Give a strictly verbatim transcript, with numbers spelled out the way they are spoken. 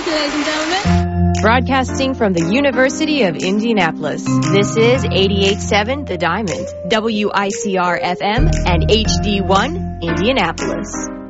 Thank you, ladies and gentlemen. Broadcasting from the University of Indianapolis, this is eighty-eight point seven The Diamond, W I C R F M, and H D one, Indianapolis.